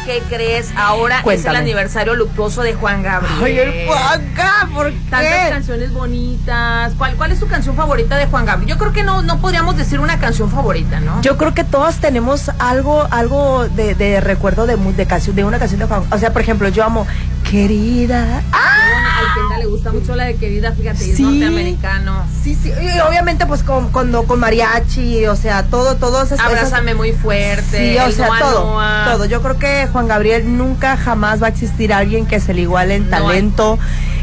¿qué crees? Ahora Cuéntame. es el aniversario luctuoso de Juan Gabriel. Ay, el Juanca, ¿por qué? Tantas canciones bonitas. ¿Cuál es tu canción favorita de Juan Gabriel? Yo creo que no podríamos decir una canción favorita, ¿no? Yo creo que todas tenemos algo de recuerdo de una canción de Juan. O sea, por ejemplo, yo amo Querida. Al Kenda le gusta mucho la de Querida, fíjate, Sí. es norteamericano. Sí, y obviamente pues con mariachi, o sea, todo esas Abrázame muy fuerte. Sí, o sea, Noa, todo, Noa. todo. Yo creo que Juan Gabriel nunca jamás va a existir alguien que se le iguale en talento,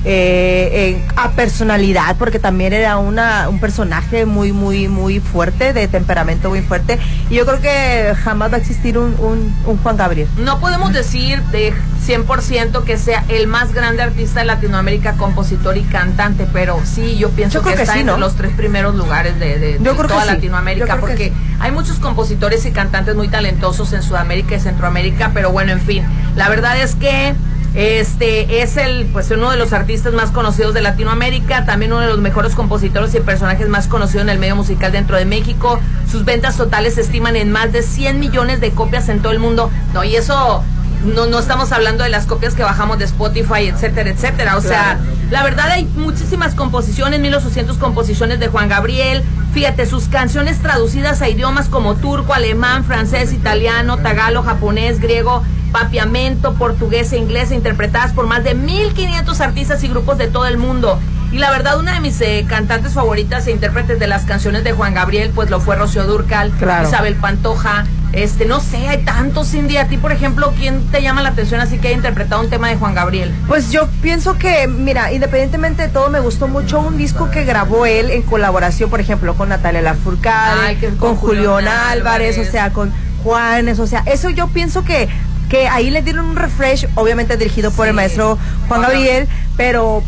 a personalidad, porque también era un personaje muy fuerte, de temperamento muy fuerte, y yo creo que jamás va a existir un Juan Gabriel. No podemos decir de 100% que sea el más grande artista de Latinoamérica, compositor y cantante, pero sí, yo pienso que está sí, entre ¿no? los 3 primeros lugares de Yo creo toda que sí. Latinoamérica, Yo creo que porque sí. hay muchos compositores y cantantes muy talentosos en Sudamérica y Centroamérica, pero bueno, en fin, la verdad es que es uno de los artistas más conocidos de Latinoamérica, también uno de los mejores compositores y personajes más conocidos en el medio musical dentro de México. Sus ventas totales se estiman en más de 100 millones de copias en todo el mundo. No, y eso no estamos hablando de las copias que bajamos de Spotify, etcétera, etcétera. O sea, la verdad hay muchísimas composiciones, 1800 composiciones de Juan Gabriel. Fíjate, sus canciones traducidas a idiomas como turco, alemán, francés, italiano, tagalo, japonés, griego, papiamento, portugués e inglés, interpretadas por más de 1500 artistas y grupos de todo el mundo. Y la verdad, una de mis cantantes favoritas e intérpretes de las canciones de Juan Gabriel, pues lo fue Rocío Dúrcal, Claro. Isabel Pantoja, no sé, hay tantos, Cindy. A ti, por ejemplo, ¿quién te llama la atención así que haya interpretado un tema de Juan Gabriel? Pues yo pienso que, mira, independientemente de todo, me gustó mucho un disco que grabó él en colaboración, por ejemplo, con Natalia Lafourcade, con Julián Álvarez, o sea, con Juanes, o sea, eso yo pienso que ahí le dieron un refresh, obviamente dirigido por el maestro Juan Gabriel, pero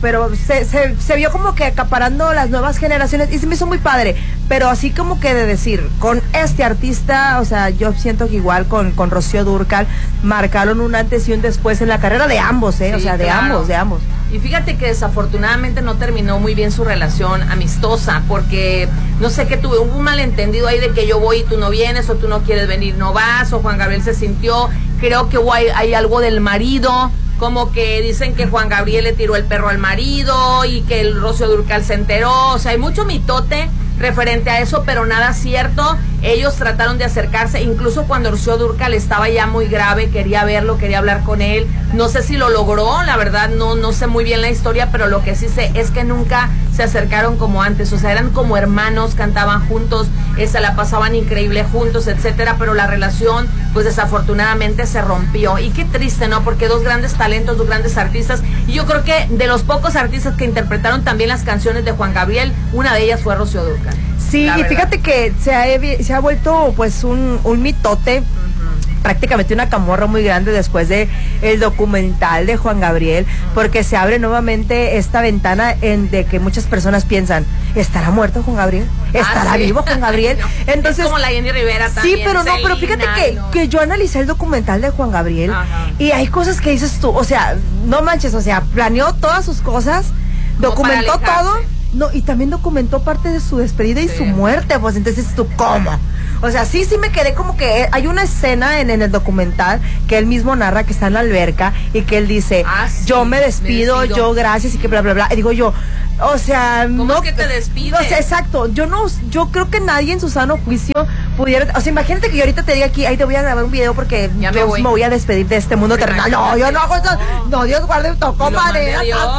se vio como que acaparando las nuevas generaciones y se me hizo muy padre, pero así como que de decir, con este artista, o sea, yo siento que igual con Rocío Dúrcal marcaron un antes y un después en la carrera de ambos, Sí, o sea, de claro. ambos. Y fíjate que desafortunadamente no terminó muy bien su relación amistosa, porque no sé qué tuve, hubo un malentendido ahí de que yo voy y tú no vienes, o tú no quieres venir, no vas, o Juan Gabriel se sintió, creo que hay algo del marido, como que dicen que Juan Gabriel le tiró el perro al marido y que el Rocío Dúrcal se enteró, o sea, hay mucho mitote referente a eso, pero nada cierto. Ellos trataron de acercarse, incluso cuando Rocío Dúrcal estaba ya muy grave, quería verlo, quería hablar con él. No sé si lo logró, la verdad no sé muy bien la historia, pero lo que sí sé es que nunca se acercaron como antes, o sea, eran como hermanos, cantaban juntos, se la pasaban increíble juntos, etcétera, pero la relación, pues desafortunadamente se rompió. Y qué triste, ¿no? Porque dos grandes talentos, dos grandes artistas, y yo creo que de los pocos artistas que interpretaron también las canciones de Juan Gabriel, una de ellas fue Rocío Dúrcal. Sí, y fíjate que se ha vuelto pues un mitote, prácticamente una camorra muy grande después de el documental de Juan Gabriel, porque se abre nuevamente esta ventana de que muchas personas piensan, ¿estará muerto Juan Gabriel? ¿Estará vivo Juan Gabriel? No, entonces, es como la Jenny Rivera también. sí, pero no, pero fíjate que yo analicé el documental de Juan Gabriel. Ajá. Y hay cosas que dices tú, o sea, no manches, o sea, planeó todas sus cosas, como documentó todo. No, y también documentó parte de su despedida y su muerte, pues entonces tú, ¿cómo? O sea, sí me quedé como que hay una escena en el documental que él mismo narra que está en la alberca y que él dice, yo me despido, yo gracias y que bla, bla, bla. Y digo yo, o sea, ¿cómo es que te despides? O sea, exacto, yo creo que nadie en su sano juicio pudiera, o sea, imagínate que yo ahorita te diga aquí, ahí te voy a grabar un video porque ya me voy a despedir de este mundo terrenal. No, yo no hago eso. No, Dios guarde, tocó madera.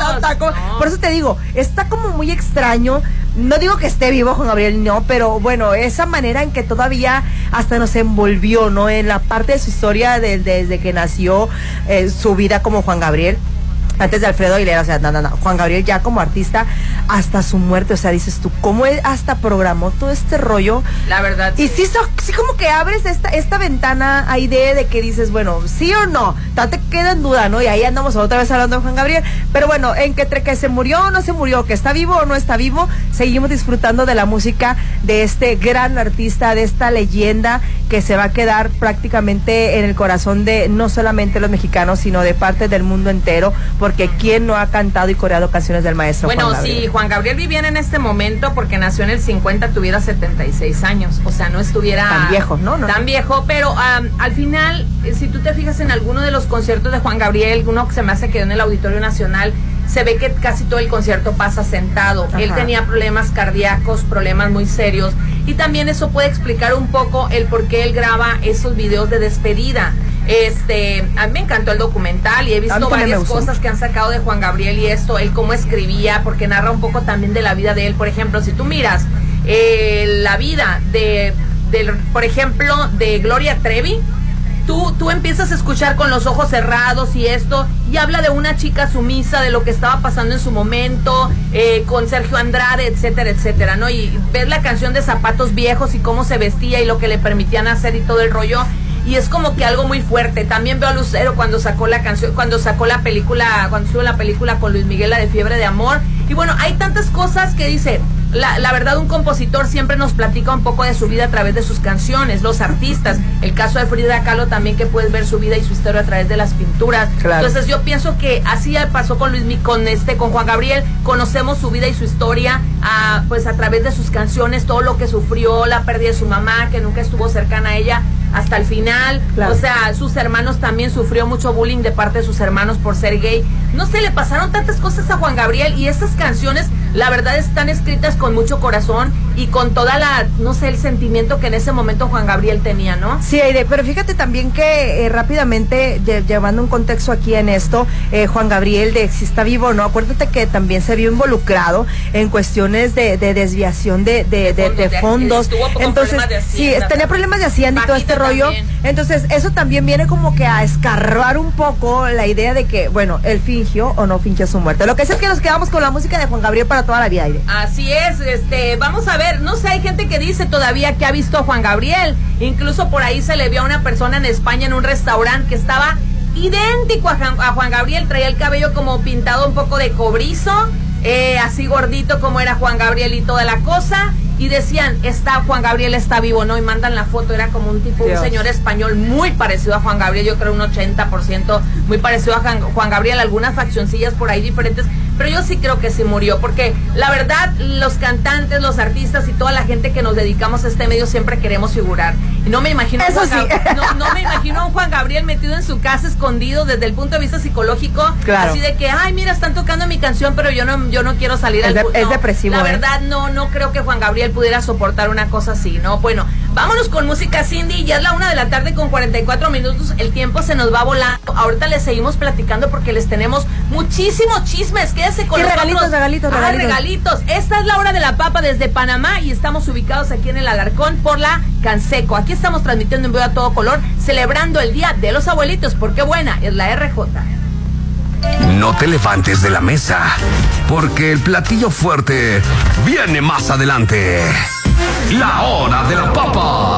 Por eso te digo, está como muy extraño. No digo que esté vivo Juan Gabriel, no, pero bueno, esa manera en que todavía hasta nos envolvió, ¿no? En la parte de su historia desde que nació, su vida como Juan Gabriel. Antes de Alfredo Aguilera, o sea, no, Juan Gabriel ya como artista hasta su muerte, o sea, dices tú, ¿cómo él hasta programó todo este rollo? La verdad, y sí como que abres esta ventana ahí de que dices, bueno, sí o no, te queda en duda, ¿no? Y ahí andamos otra vez hablando de Juan Gabriel, pero bueno, entre que se murió o no se murió, que está vivo o no está vivo, seguimos disfrutando de la música de este gran artista, de esta leyenda, que se va a quedar prácticamente en el corazón de no solamente los mexicanos, sino de parte del mundo entero, porque ¿quién no ha cantado y coreado canciones del maestro Juan Gabriel? Bueno, si Juan Gabriel viviera en este momento, porque nació en el 50, tuviera 76 años, o sea, no estuviera tan viejo, ¿no? Tan viejo, pero al final, si tú te fijas en alguno de los conciertos de Juan Gabriel, uno que se me hace quedó en el Auditorio Nacional, se ve que casi todo el concierto pasa sentado. Ajá. Él tenía problemas cardíacos, problemas muy serios, y también eso puede explicar un poco el por qué él graba esos videos de despedida. A mí me encantó el documental y he visto varias cosas que han sacado de Juan Gabriel y esto, él cómo escribía, porque narra un poco también de la vida de él. Por ejemplo, si tú miras la vida por ejemplo, de Gloria Trevi, Tú empiezas a escuchar con los ojos cerrados y esto, y habla de una chica sumisa, de lo que estaba pasando en su momento, con Sergio Andrade, etcétera, etcétera, ¿no? Y ves la canción de Zapatos Viejos y cómo se vestía y lo que le permitían hacer y todo el rollo, y es como que algo muy fuerte. También veo a Lucero cuando sacó la canción, cuando sacó la película, cuando subió la película con Luis Miguel, la de Fiebre de Amor, y bueno, hay tantas cosas que dice... La verdad, un compositor siempre nos platica un poco de su vida a través de sus canciones, los artistas, el caso de Frida Kahlo también, que puedes ver su vida y su historia a través de las pinturas. Claro. Entonces yo pienso que así pasó con con Juan Gabriel, conocemos su vida y su historia pues a través de sus canciones, todo lo que sufrió, la pérdida de su mamá, que nunca estuvo cercana a ella hasta el final. Claro. O sea, sus hermanos también sufrió mucho bullying de parte de sus hermanos por ser gay. No sé, le pasaron tantas cosas a Juan Gabriel, y estas canciones, la verdad, están escritas con mucho corazón y con toda no sé, el sentimiento que en ese momento Juan Gabriel tenía, ¿no? Sí, Aide, pero fíjate también que rápidamente, llevando un contexto aquí en esto, Juan Gabriel, de si está vivo o no, acuérdate que también se vio involucrado en cuestiones de desviación de fondos. Entonces, sí, tenía problemas de Hacienda y todo este rollo. Entonces, eso también viene como que a escarbar un poco la idea de que, bueno, él fingió o no fingió su muerte. Lo que sé es que nos quedamos con la música de Juan Gabriel para toda la vida, Aide. Así es, vamos a ver, no sé, hay gente que dice todavía que ha visto a Juan Gabriel, incluso por ahí se le vio a una persona en España en un restaurante que estaba idéntico a Juan Gabriel, traía el cabello como pintado un poco de cobrizo, así gordito como era Juan Gabriel y toda la cosa, y decían, Juan Gabriel está vivo, ¿no? Y mandan la foto, era como un tipo, Dios. Un señor español muy parecido a Juan Gabriel, yo creo un 80% muy parecido a Juan Gabriel, algunas faccioncillas por ahí diferentes, pero yo sí creo que sí murió, porque la verdad, los cantantes, los artistas y toda la gente que nos dedicamos a este medio siempre queremos figurar. Y no me imagino no me imagino a un Juan Gabriel metido en su casa escondido desde el punto de vista psicológico, claro. Así de que, ay, mira, están tocando mi canción, pero yo no quiero salir al Es depresivo. La verdad, no creo que Juan Gabriel pudiera soportar una cosa así, ¿no? Bueno, vámonos con música, Cindy, ya es la 1:00 p.m. con 44 minutos, el tiempo se nos va volando. Ahorita les seguimos platicando porque les tenemos muchísimos chismes. Quédese con nosotros. Regalitos. Esta es la hora de la papa desde Panamá y estamos ubicados aquí en el Alarcón por la Canseco. Aquí estamos transmitiendo en vivo a todo color, celebrando el Día de los Abuelitos, porque buena es la RJ. No te levantes de la mesa, porque el platillo fuerte viene más adelante. La hora de la papa.